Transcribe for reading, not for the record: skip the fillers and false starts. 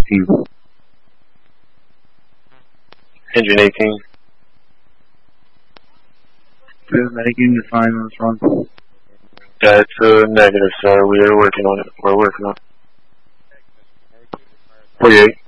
18. Engine 18. Good, making the sign on this run. That's negative, sir. We are working on it. We're working on it. 48.